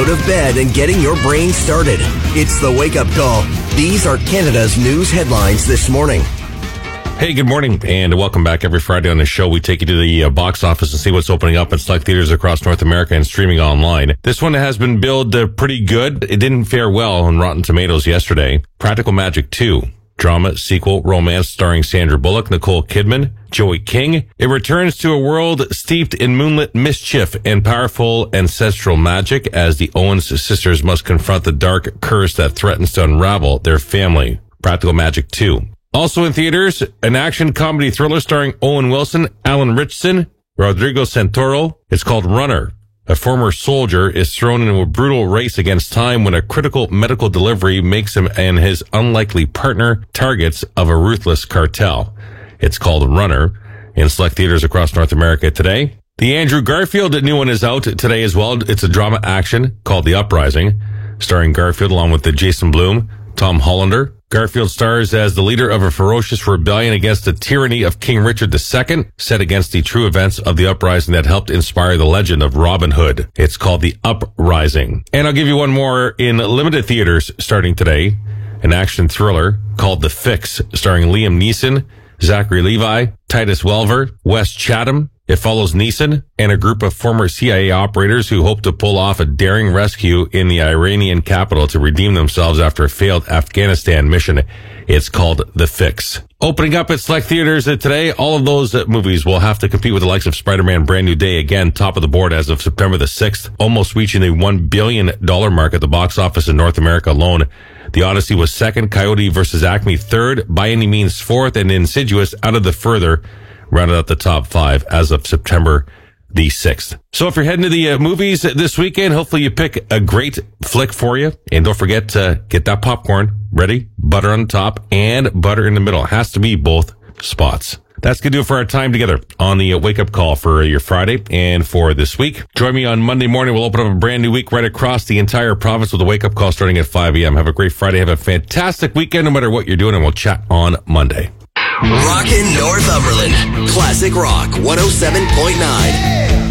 out of bed and getting your brain started. It's the Wake Up Call. These are Canada's news headlines this morning. Hey, good morning, and welcome back. Every Friday on the show, we take you to the box office and see what's opening up at select theaters across North America and streaming online. This one has been billed pretty good. It didn't fare well on Rotten Tomatoes yesterday. Practical Magic 2. Drama, sequel, romance starring Sandra Bullock, Nicole Kidman, Joey King. It returns to a world steeped in moonlit mischief and powerful ancestral magic as the Owens sisters must confront the dark curse that threatens to unravel their family. Practical Magic 2. Also in theaters, an action comedy thriller starring Owen Wilson, Alan Ritchson, Rodrigo Santoro. It's called Runner. A former soldier is thrown into a brutal race against time when a critical medical delivery makes him and his unlikely partner targets of a ruthless cartel. It's called Runner in select theaters across North America today. The Andrew Garfield new one is out today as well. It's a drama action called The Uprising, starring Garfield along with Jason Blum, Tom Hollander. Garfield stars as the leader of a ferocious rebellion against the tyranny of King Richard II, set against the true events of the uprising that helped inspire the legend of Robin Hood. It's called The Uprising. And I'll give you one more in limited theaters starting today, an action thriller called The Fix, starring Liam Neeson, Zachary Levi, Titus Welver, Wes Chatham. It follows Neeson and a group of former CIA operators who hope to pull off a daring rescue in the Iranian capital to redeem themselves after a failed Afghanistan mission. It's called The Fix. Opening up at select theaters today, all of those movies will have to compete with the likes of Spider-Man Brand New Day, again, top of the board as of September the 6th, almost reaching the $1 billion mark at the box office in North America alone. The Odyssey was second, Coyote vs. Acme third, By Any Means fourth, and Insidious out of the further rounded out the top 5 as of September the 6th. So if you're heading to the movies this weekend, hopefully you pick a great flick for you. And don't forget to get that popcorn ready, butter on the top and butter in the middle. It has to be both spots. That's going to do it for our time together on the Wake Up Call for your Friday and for this week. Join me on Monday morning. We'll open up a brand new week right across the entire province with a Wake Up Call starting at 5 a.m. Have a great Friday. Have a fantastic weekend no matter what you're doing, and we'll chat on Monday. Rockin' Northumberland. Classic Rock 107.9.